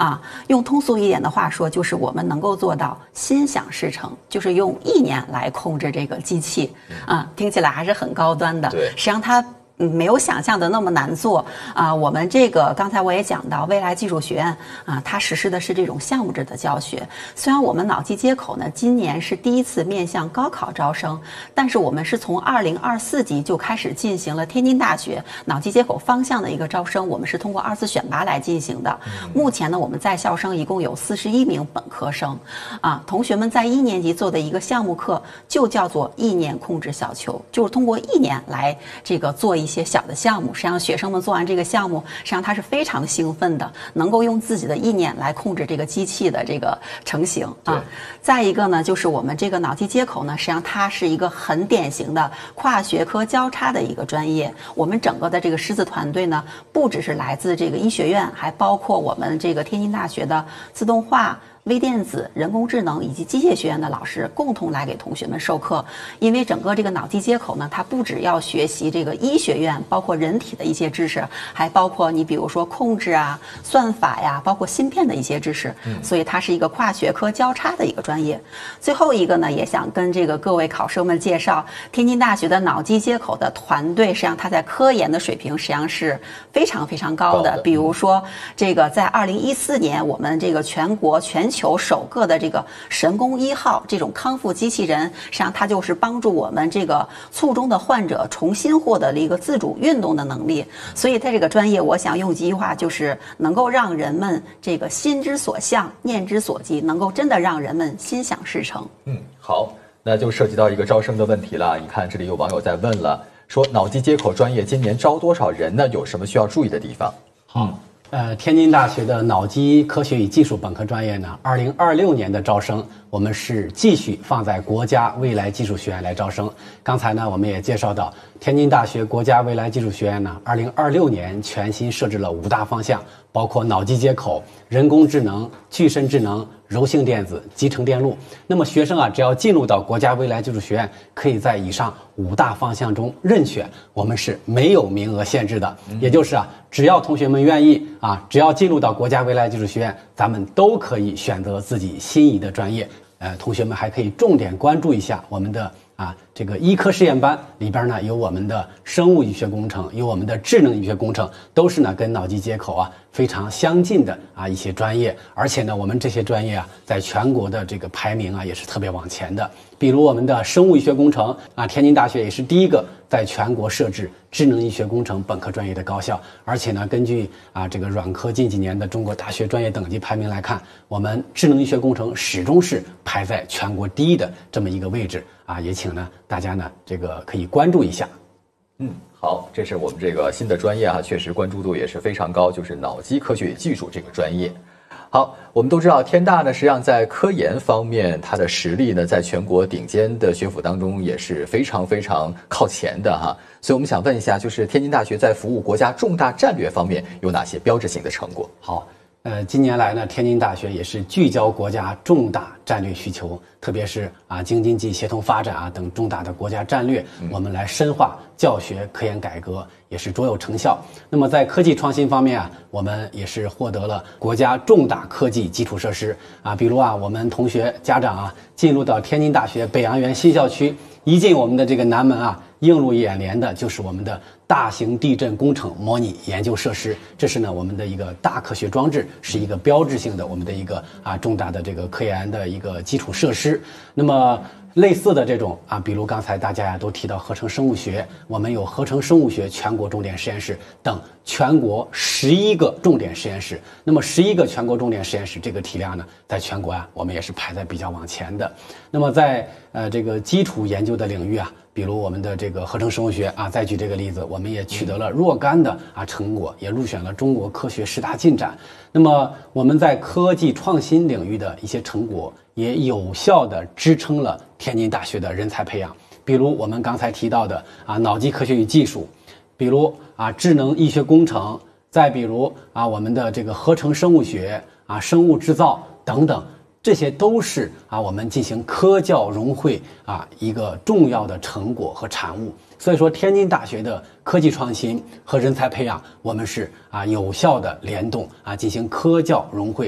用通俗一点的话说，就是我们能够做到心想事成，就是用意念来控制这个机器听起来还是很高端的。 对， 实际上它没有想象的那么难做我们这个刚才我也讲到，未来技术学院它实施的是这种项目制的教学。虽然我们脑机接口呢今年是第一次面向高考招生，但是我们是从2024级就开始进行了天津大学脑机接口方向的一个招生，我们是通过2次选拔来进行的。目前呢，我们在校生一共有41名本科生同学们在1年级做的一个项目课就叫做意念控制小球，就是通过意念来这个做一些小的项目。实际上学生们做完这个项目，实际上他是非常兴奋的，能够用自己的意念来控制这个机器的这个成型再一个呢，就是我们这个脑机接口呢，实际上它是一个很典型的跨学科交叉的一个专业。我们整个的这个师资团队呢，不只是来自这个医学院，还包括我们这个天津大学的自动化、微电子、人工智能以及机械学院的老师共同来给同学们授课。因为整个这个脑机接口呢，它不只要学习这个医学院包括人体的一些知识，还包括你比如说控制算法呀，包括芯片的一些知识，所以它是一个跨学科交叉的一个专业。最后一个呢，也想跟这个各位考生们介绍，天津大学的脑机接口的团队，实际上它在科研的水平实际上是非常非常高的。比如说这个在2014年，我们这个全球首个的这个神功1号这种康复机器人，实际上它就是帮助我们这个卒中的患者重新获得了一个自主运动的能力。所以它这个专业，我想用几句话，就是能够让人们这个心之所向，念之所及，能够真的让人们心想事成。 好，那就涉及到一个招生的问题了。你看这里有网友在问了，说脑机接口专业今年招多少人呢？有什么需要注意的地方？ 好。天津大学的脑机科学与技术本科专业呢，2026年的招生，我们是继续放在国家未来技术学院来招生。刚才呢，我们也介绍到，天津大学国家未来技术学院呢，2026年全新设置了5大方向，包括脑机接口、人工智能、具身智能、柔性电子、集成电路。那么学生只要进入到国家未来技术学院，可以在以上5大方向中任选，我们是没有名额限制的。也就是只要同学们愿意只要进入到国家未来技术学院，咱们都可以选择自己心仪的专业。同学们还可以重点关注一下我们的这个医科试验班里边呢，有我们的生物医学工程，有我们的智能医学工程，都是呢跟脑机接口非常相近的一些专业。而且呢，我们这些专业在全国的这个排名也是特别往前的。比如我们的生物医学工程天津大学也是第一个在全国设置智能医学工程本科专业的高校。而且呢，根据这个软科近几年的中国大学专业等级排名来看，我们智能医学工程始终是排在全国第一的这么一个位置也请呢大家呢这个可以关注一下。 好，这是我们这个新的专业确实关注度也是非常高，就是脑机科学与技术这个专业。好，我们都知道天大呢，实际上在科研方面，它的实力呢，在全国顶尖的学府当中也是非常非常靠前的所以我们想问一下，就是天津大学在服务国家重大战略方面有哪些标志性的成果？ 好。近年来呢，天津大学也是聚焦国家重大战略需求，特别是京津冀协同发展等重大的国家战略，我们来深化教学科研改革，也是卓有成效。那么在科技创新方面我们也是获得了国家重大科技基础设施比如我们同学家长进入到天津大学北洋园新校区，一进我们的这个南门映入眼帘的就是我们的大型地震工程模拟研究设施。这是呢我们的一个大科学装置，是一个标志性的我们的一个重大的这个科研的一个基础设施。那么类似的这种比如刚才大家都提到合成生物学，我们有合成生物学全国重点实验室等全国11个重点实验室。那么11个全国重点实验室这个体量呢，在全国我们也是排在比较往前的。那么在这个基础研究的领域比如我们的这个合成生物学再举这个例子，我们也取得了若干的成果，也入选了中国科学10大进展。那么我们在科技创新领域的一些成果，也有效地支撑了天津大学的人才培养。比如我们刚才提到的脑机科学与技术，比如智能医学工程，再比如我们的这个合成生物学生物制造等等。这些都是我们进行科教融汇一个重要的成果和产物。所以说天津大学的科技创新和人才培养，我们是有效的联动进行科教融汇